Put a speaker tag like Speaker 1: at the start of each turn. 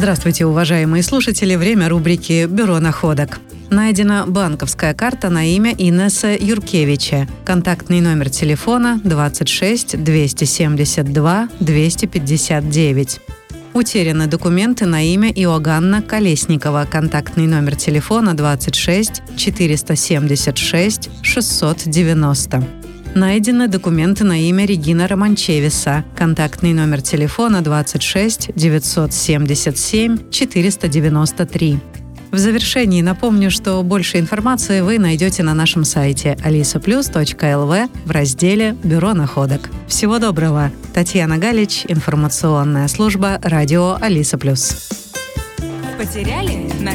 Speaker 1: Здравствуйте, уважаемые слушатели. Время рубрики «Бюро находок». Найдена банковская карта на имя Инесса Юркевича. Контактный номер телефона 26 272 259. Утеряны документы на имя Иоганна Колесникова. Контактный номер телефона 26 476 690. Найдены документы на имя Регина Романчевиса. Контактный номер телефона 26 977 493. В завершении напомню, что больше информации вы найдете на нашем сайте alisaplus.lv в разделе «Бюро находок». Всего доброго! Татьяна Галич, информационная служба радио Алиса Плюс.
Speaker 2: Потеряли?